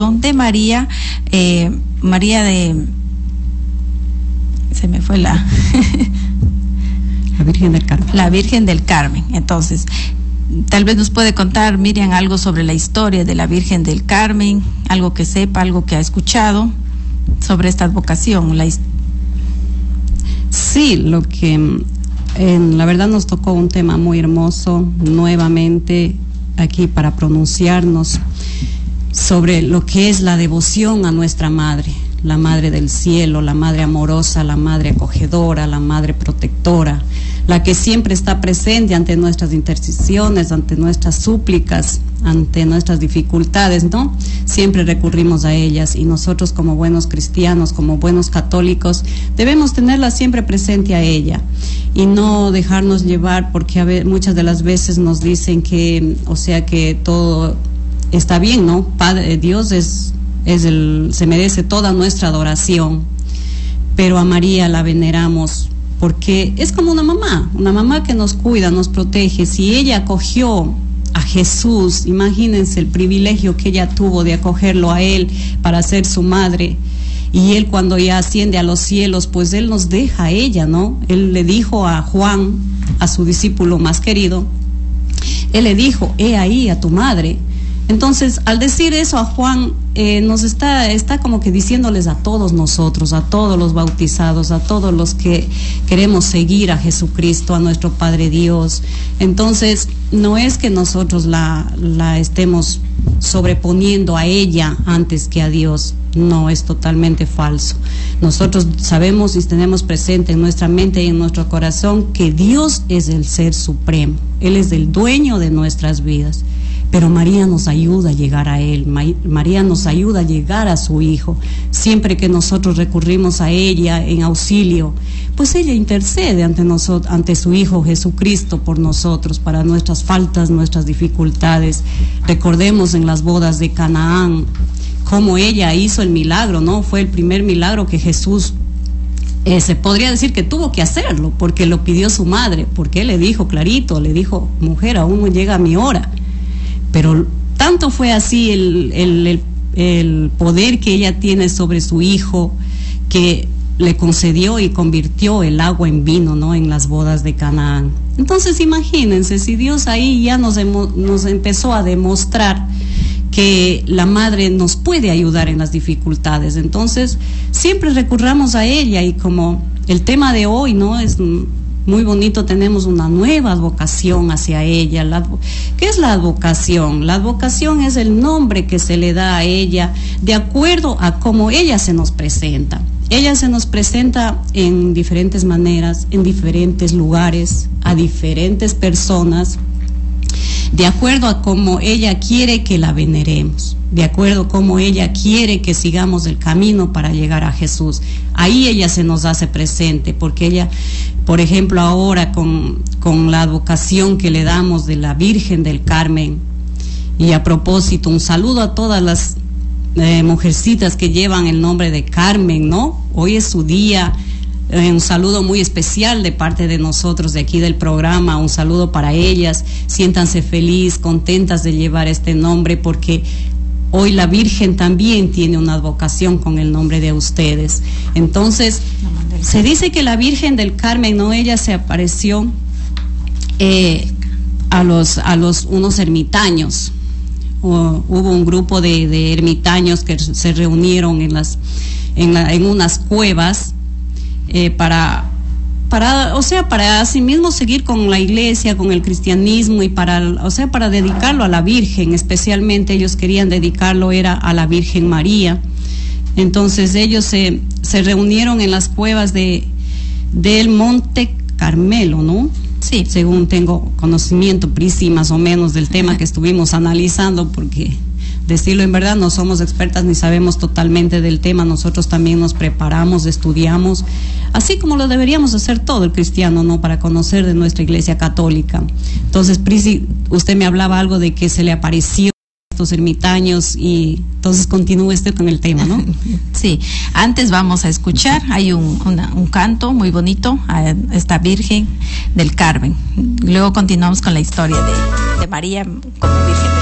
de María, María de... Se me fue la... La Virgen del Carmen. La Virgen del Carmen. Entonces, tal vez nos puede contar, Miriam, algo sobre la historia de la Virgen del Carmen, algo que sepa, algo que ha escuchado sobre esta advocación. Sí, lo que la verdad nos tocó un tema muy hermoso nuevamente aquí para pronunciarnos sobre lo que es la devoción a nuestra Madre, la Madre del Cielo, la Madre amorosa, la Madre acogedora, la Madre protectora, la que siempre está presente ante nuestras intercesiones, ante nuestras súplicas, ante nuestras dificultades, ¿no? Siempre recurrimos a ellas y nosotros como buenos cristianos, como buenos católicos, debemos tenerla siempre presente a ella y no dejarnos llevar porque muchas de las veces nos dicen que, o sea, que todo está bien, ¿no? Padre, Dios se merece toda nuestra adoración, pero a María la veneramos porque es como una mamá que nos cuida, nos protege. Si ella acogió a Jesús, imagínense el privilegio que ella tuvo de acogerlo a él para ser su madre, y él cuando ya asciende a los cielos, pues él nos deja a ella, ¿no? Él le dijo a Juan, a su discípulo más querido, él le dijo, he ahí a tu madre. Entonces, al decir eso a Juan, nos está como que diciéndoles a todos nosotros, a todos los bautizados, a todos los que queremos seguir a Jesucristo, a nuestro Padre Dios. Entonces, no es que nosotros la estemos sobreponiendo a ella antes que a Dios. No, es totalmente falso. Nosotros sabemos y tenemos presente en nuestra mente y en nuestro corazón que Dios es el Ser Supremo. Él es el dueño de nuestras vidas. Pero María nos ayuda a llegar a Él, María nos ayuda a llegar a su Hijo. Siempre que nosotros recurrimos a ella en auxilio, pues ella intercede ante su Hijo Jesucristo por nosotros, para nuestras faltas, nuestras dificultades. Recordemos en las bodas de Canaán, cómo ella hizo el milagro, ¿no? Fue el primer milagro que Jesús, se podría decir que tuvo que hacerlo, porque lo pidió su madre, porque Él le dijo clarito, le dijo, mujer, aún no llega mi hora. Pero tanto fue así el poder que ella tiene sobre su hijo, que le concedió y convirtió el agua en vino, ¿no? En las bodas de Canaán. Entonces imagínense, si Dios ahí ya nos empezó a demostrar que la madre nos puede ayudar en las dificultades, entonces siempre recurramos a ella. Y como el tema de hoy, ¿no? Es muy bonito, tenemos una nueva advocación hacia ella. ¿Qué es la advocación? La advocación es el nombre que se le da a ella de acuerdo a cómo ella se nos presenta. Ella se nos presenta en diferentes maneras, en diferentes lugares, a diferentes personas, de acuerdo a cómo ella quiere que la veneremos, de acuerdo a cómo ella quiere que sigamos el camino para llegar a Jesús. Ahí ella se nos hace presente, porque ella, por ejemplo, ahora con la advocación que le damos de la Virgen del Carmen, y a propósito, un saludo a todas las mujercitas que llevan el nombre de Carmen, ¿no? Hoy es su día. Un saludo muy especial de parte de nosotros de aquí del programa, un saludo para ellas. Siéntanse feliz, contentas de llevar este nombre, porque hoy la Virgen también tiene una advocación con el nombre de ustedes. Entonces, se dice que la Virgen del Carmen, ¿no? Ella se apareció a unos ermitaños. Hubo un grupo de ermitaños que se reunieron en unas cuevas, para asimismo seguir con la iglesia, con el cristianismo, y para dedicarlo a la Virgen. Especialmente ellos querían dedicarlo era a la Virgen María. Entonces ellos se reunieron en las cuevas del Monte Carmelo, ¿no? Sí, según tengo conocimiento, Prisi, más o menos del tema que estuvimos analizando, porque decirlo en verdad, no somos expertas ni sabemos totalmente del tema. Nosotros también nos preparamos, estudiamos, así como lo deberíamos hacer todo el cristiano, ¿no? Para conocer de nuestra iglesia católica. Entonces, Prisi, usted me hablaba algo de que se le apareció estos ermitaños, y entonces continúe usted con el tema, ¿no? Sí, antes vamos a escuchar, hay un canto muy bonito a esta Virgen del Carmen. Luego continuamos con la historia de María como Virgen del